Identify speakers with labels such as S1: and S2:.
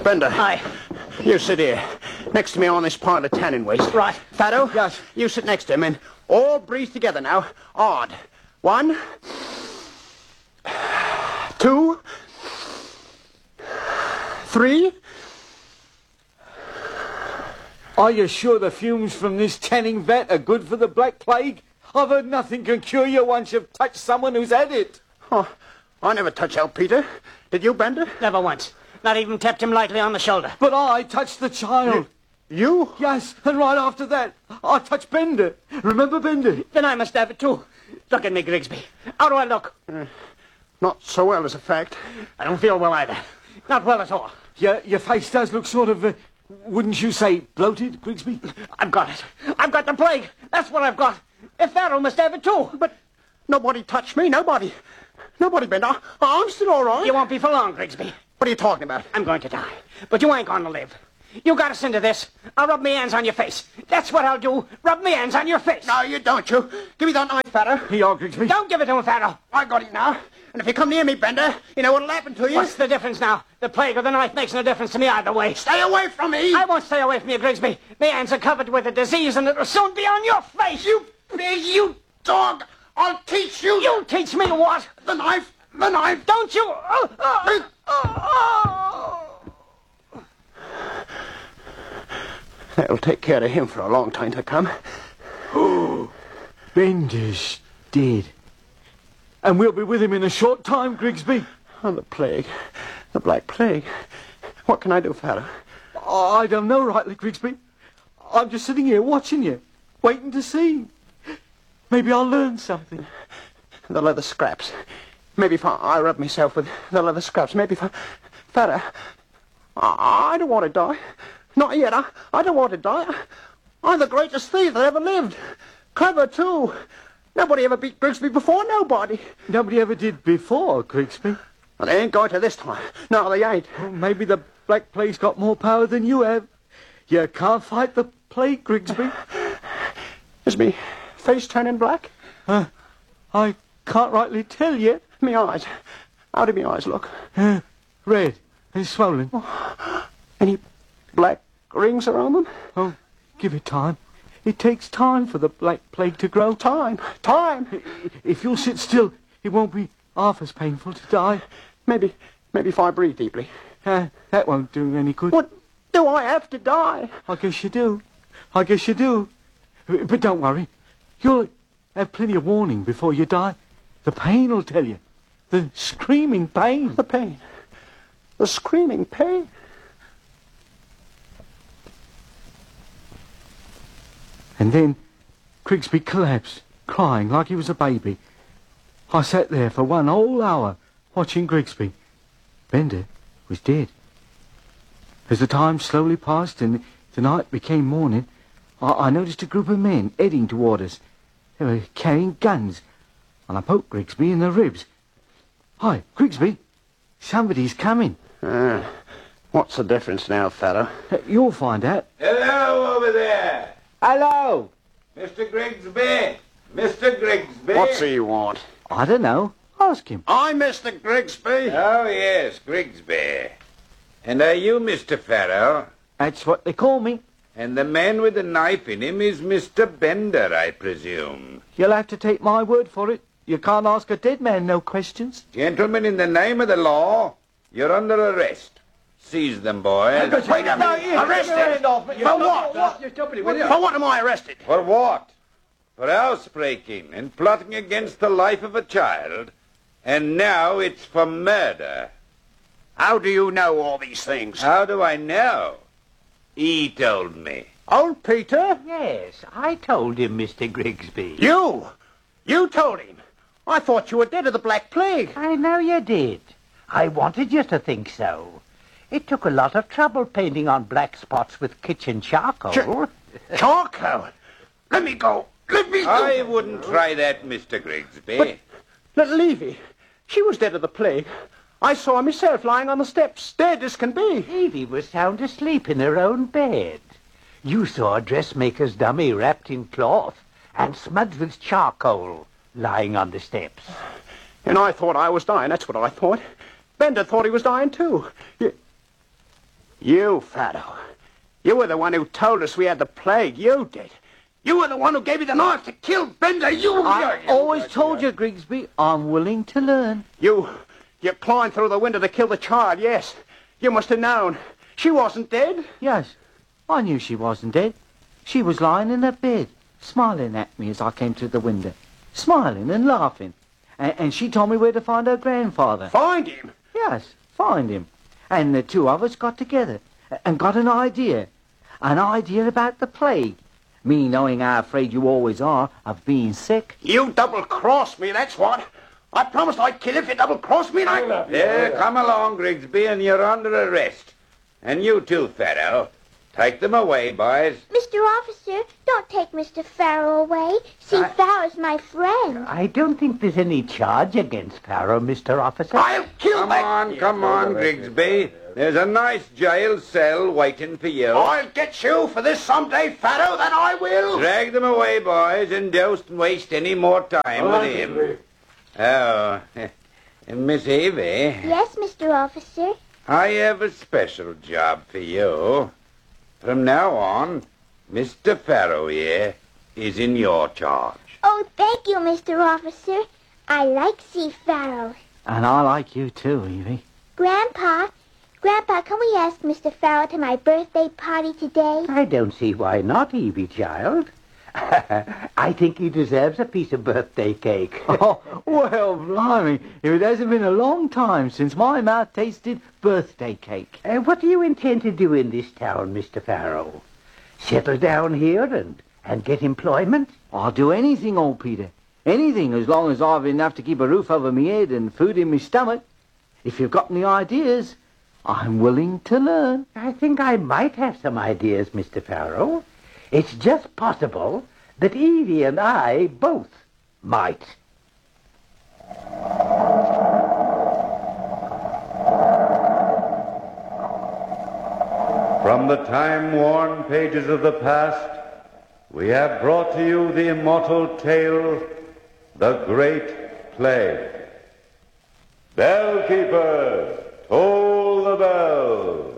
S1: Bender.
S2: Aye.
S1: You sit here, next to me on this pile of tanning waste.
S2: Right.
S1: Fado?
S3: Yes.
S1: You sit next to him and all breathe together now. Hard. 1, 2, 3.
S3: Are you sure the fumes from this tanning vat are good for the Black Plague? I've heard nothing can cure you once you've touched someone who's had it.
S1: Oh, I never touched El Peter. Did you, Bender?
S2: Never once. Not even tapped him lightly on the shoulder.
S3: But I touched the child.
S1: You?
S3: Yes, and right after that, I touched Bender. Remember Bender?
S2: Then I must have it too. Look at me, Grigsby. How do I look?
S1: Not so well, as a fact.
S2: I don't feel well either. Not well at all.
S3: Your face does look sort of, wouldn't you say, bloated, Grigsby?
S2: I've got it. I've got the plague. That's what I've got. If Pharaoh must have it too.
S1: But nobody touched me. Nobody. Nobody, Bender. I'm still all right.
S2: You won't be for long, Grigsby.
S1: What are you talking about?
S2: I'm going to die. But you ain't going to live. You got us into this. I'll rub me hands on your face. That's what I'll do. Rub me hands on your face.
S1: No, you don't, you. Give me that knife, Pharaoh.
S3: Here you are, Grigsby.
S2: Don't give it to him, Pharaoh.
S1: I got it now. And if you come near me, Bender, you know what'll happen to you.
S2: What's the difference now? The plague or the knife makes no difference to me either way.
S1: Stay away from me.
S2: I won't stay away from you, Grigsby. My hands are covered with a disease and it'll soon be on your face.
S1: You dog. I'll teach you.
S2: You teach me what?
S1: The knife. The knife.
S2: Don't you?
S1: That'll take care of him for a long time to come.
S3: Bender's dead. And we'll be with him in a short time, Grigsby.
S1: Oh, the plague. The Black Plague. What can I do, Pharaoh?
S3: I don't know rightly, Grigsby. I'm just sitting here watching you, waiting to see. Maybe I'll learn something.
S1: The leather scraps. Maybe if I rub myself with the leather scraps, maybe if I... Pharaoh, I don't want to die. Not yet. I don't want to die. I'm the greatest thief that ever lived. Clever, too. Nobody ever beat Grigsby before, nobody.
S3: Nobody ever did before, Grigsby.
S1: Well, they ain't going to this time. No, they ain't.
S3: Well, maybe the Black Plague's got more power than you have. You can't fight the plague, Grigsby.
S1: Is me face turning black?
S3: I can't rightly tell yet.
S1: Me eyes. How do me eyes look?
S3: Red and swollen.
S1: Any black rings around them?
S3: Oh, give it time. It takes time for the Black Plague to grow.
S1: Time.
S3: If you'll sit still, it won't be half as painful to die.
S1: Maybe if I breathe deeply.
S3: That won't do any good.
S1: What? Do I have to die?
S3: I guess you do. But don't worry. You'll have plenty of warning before you die. The pain will tell you. The screaming pain.
S1: The pain. The screaming pain.
S3: And then Grigsby collapsed, crying like he was a baby. I sat there for 1 whole hour watching Grigsby. Bender was dead. As the time slowly passed and the night became morning, I noticed a group of men heading toward us. They were carrying guns, and I poked Grigsby in the ribs. Hi, Grigsby, somebody's coming.
S1: What's the difference now, Pharaoh?
S3: You'll find out.
S4: Hello over there.
S3: Hello.
S4: Mr. Grigsby. Mr. Grigsby.
S1: What's he want?
S3: I don't know. Ask him.
S1: I'm Mr. Grigsby.
S4: Oh, yes, Grigsby. And are you Mr. Pharaoh?
S3: That's what they call me.
S4: And the man with the knife in him is Mr. Bender, I presume.
S3: You'll have to take my word for it. You can't ask a dead man no questions.
S4: Gentlemen, in the name of the law, you're under arrest. Seize them, boys.
S1: Wait a minute. Arrested? For what? For what am I arrested?
S4: For what? For housebreaking and plotting against the life of a child. And now it's for murder.
S1: How do you know all these things?
S4: How do I know? He told me.
S1: Old Peter?
S5: Yes, I told him, Mr. Grigsby.
S1: You? You told him? I thought you were dead of the Black Plague.
S5: I know you did. I wanted you to think so. It took a lot of trouble painting on black spots with kitchen charcoal.
S1: Charcoal? Let me go. Let me go.
S4: I wouldn't try that, Mr. Grigsby.
S1: But little Evie, she was dead of the plague. I saw her myself lying on the steps, dead as can be.
S5: Evie was sound asleep in her own bed. You saw a dressmaker's dummy wrapped in cloth and smudged with charcoal lying on the steps.
S1: And I thought I was dying, that's what I thought. Bender thought he was dying too. You, Fatto. You were the one who told us we had the plague. You did. You were the one who gave me the knife to kill Bender.
S3: I always told you, Grigsby, I'm willing to learn.
S1: You climbed through the window to kill the child, yes. You must have known. She wasn't dead.
S3: Yes, I knew she wasn't dead. She was lying in her bed, smiling at me as I came to the window. Smiling and laughing. And she told me where to find her grandfather.
S1: Find him?
S3: Yes, find him. And the two of us got together and got an idea. An idea about the plague. Me knowing how afraid you always are of being sick.
S1: You double-crossed me, that's what. I promised I'd kill if you double-crossed me.
S4: Yeah, come along, Grigsby, and you're under arrest. And you too, Farrell. Take them away, boys.
S6: Mr. Officer, don't take Mr. Farrow away. See, Farrow's my friend.
S5: I don't think there's any charge against Farrow, Mr. Officer.
S1: I'll kill
S4: Come on, Grigsby. There's a nice jail cell waiting for you.
S1: I'll get you for this someday, Farrow, that I will.
S4: Drag them away, boys, and don't waste any more time with him. Oh, Miss Evie.
S6: Yes, Mr. Officer.
S4: I have a special job for you. From now on, Mr. Farrow here is in your charge.
S6: Oh, thank you, Mr. Officer. I like See Farrow.
S3: And I like you too, Evie.
S6: Grandpa, can we ask Mr. Farrow to my birthday party today?
S5: I don't see why not, Evie, child. I think he deserves a piece of birthday cake.
S3: Oh, well, blimey, it hasn't been a long time since my mouth tasted birthday cake.
S5: What do you intend to do in this town, Mr. Farrow? Settle down here and get employment?
S3: I'll do anything, old Peter. Anything, as long as I've enough to keep a roof over me head and food in me stomach. If you've got any ideas, I'm willing to learn.
S5: I think I might have some ideas, Mr. Farrow. It's just possible that Evie and I both might.
S7: From the time-worn pages of the past, we have brought to you the immortal tale, The Great Plague. Bellkeeper, toll the bell.